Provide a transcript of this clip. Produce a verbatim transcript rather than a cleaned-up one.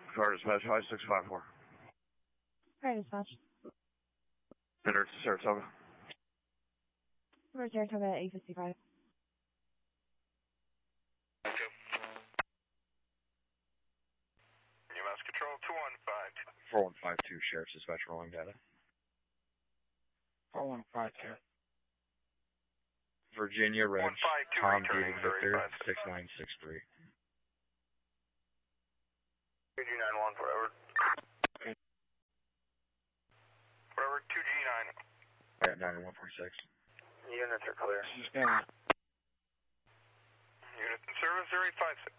Car dispatch, high six five four. Car dispatch. Enter to Saratoga. Over Saratoga at eight fifty-five. U S Control two one five two. four one five two, Sheriff's Dispatch, rolling data. four one five two. Virginia Reg, one five two Tom returning David Victor, thirty-five. six nine six three. two G nine one forever. Forever two G nine. At nine one four six. Units are clear. Sustained. Units in service zero eight five six.